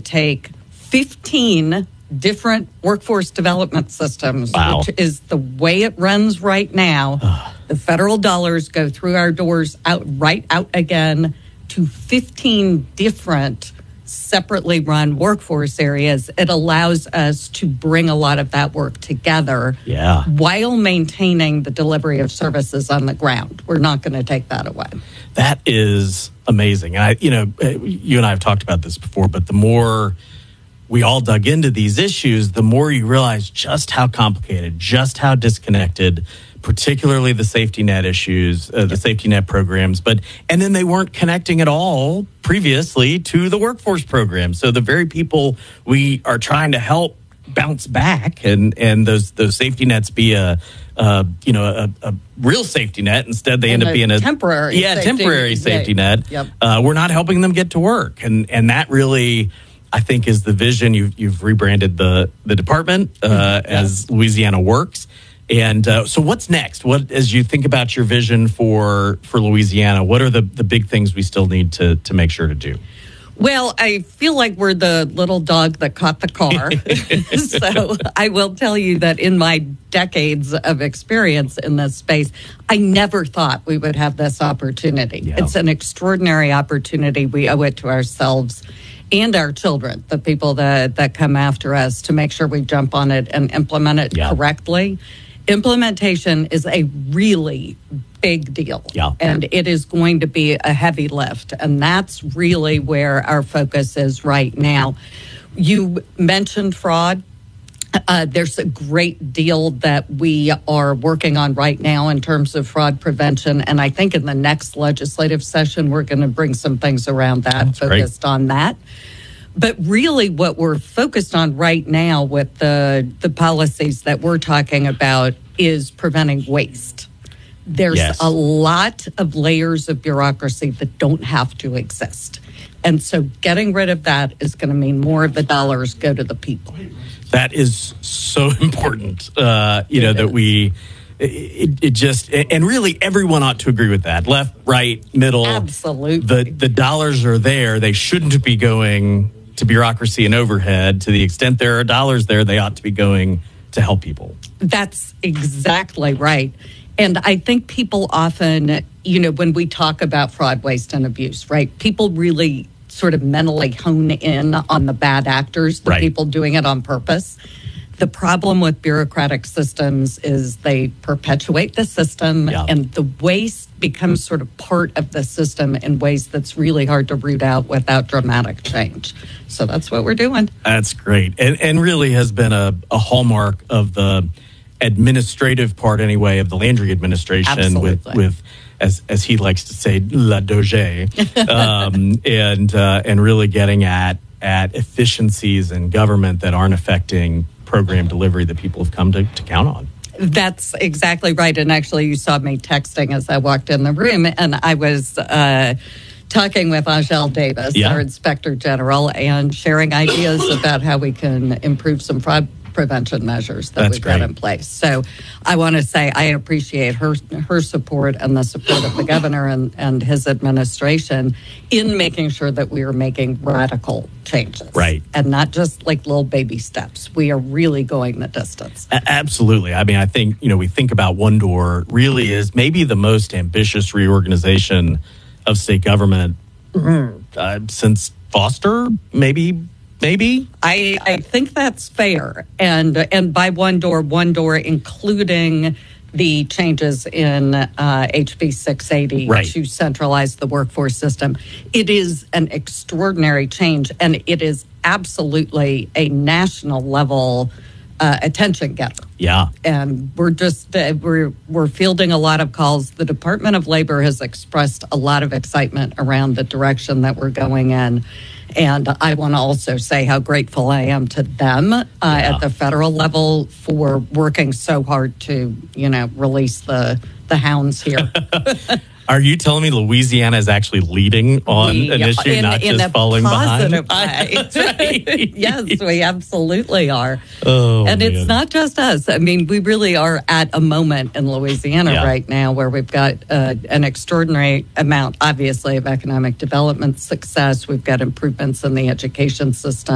take 15 different workforce development systems, Wow. which is the way it runs right now. The federal dollars go through our doors, out again to 15 different separately run workforce areas. It allows us to bring a lot of that work together while maintaining the delivery of services on the ground. We're not going to take that away. That is amazing. And you and I have talked about this before, but the more we all dug into these issues, the more you realize just how complicated, just how disconnected, particularly the safety net issues, the safety net programs, and then they weren't connecting at all previously to the workforce program. So the very people we are trying to help bounce back and those safety nets be a real safety net. Instead, they end up being a temporary safety net. Yep. We're not helping them get to work, and that really, I think, is the vision. You've rebranded the department as Louisiana Works. And so what's next? What, as you think about your vision for Louisiana, what are the big things we still need to make sure to do? Well, I feel like we're the little dog that caught the car. So I will tell you that in my decades of experience in this space, I never thought we would have this opportunity. Yeah. It's an extraordinary opportunity. We owe it to ourselves and our children, the people that come after us, to make sure we jump on it and implement it correctly. Implementation is a really big deal, and it is going to be a heavy lift, and that's really where our focus is right now. You mentioned fraud. There's a great deal that we are working on right now in terms of fraud prevention, and I think in the next legislative session, we're going to bring some things around that, focused on that. But really what we're focused on right now with the policies that we're talking about is preventing waste. There's a lot of layers of bureaucracy that don't have to exist. And so getting rid of that is going to mean more of the dollars go to the people. That is so important, that we... It just, and really everyone ought to agree with that. Left, right, middle. Absolutely. The dollars are there. They shouldn't be going to bureaucracy and overhead. To the extent there are dollars there, they ought to be going to help people. That's exactly right. And I think people often, when we talk about fraud, waste, and abuse, right, people really sort of mentally hone in on the bad actors, the people doing it on purpose. The problem with bureaucratic systems is they perpetuate the system, and the waste becomes sort of part of the system in ways that's really hard to root out without dramatic change. So that's what we're doing. That's great. And really has been a hallmark of the administrative part, anyway, of the Landry administration with as he likes to say, la doge, and really getting at efficiencies in government that aren't affecting program delivery that people have come to count on. That's exactly right. And actually, you saw me texting as I walked in the room, and I was talking with Angel Davis, our Inspector General, and sharing ideas about how we can improve some fraud prevention measures that we've got in place. So I want to say I appreciate her support and the support of the governor and his administration in making sure that we are making radical changes. Right. And not just like little baby steps. We are really going the distance. Absolutely. I mean, I think, we think about One Door really is maybe the most ambitious reorganization of state government since Foster, maybe. I think that's fair. And by One Door including the changes in HB 680 to centralize the workforce system. It is an extraordinary change, and it is absolutely a national level attention getter. Yeah. And we're just, we're fielding a lot of calls. The Department of Labor has expressed a lot of excitement around the direction that we're going in. And I want to also say how grateful I am to them at the federal level for working so hard to, release the hounds here. Are you telling me Louisiana is actually leading on an issue, not just falling behind? Way. Yes, we absolutely are. And it's not just us. I mean, we really are at a moment in Louisiana right now where we've got an extraordinary amount, obviously, of economic development success. We've got improvements in the education system.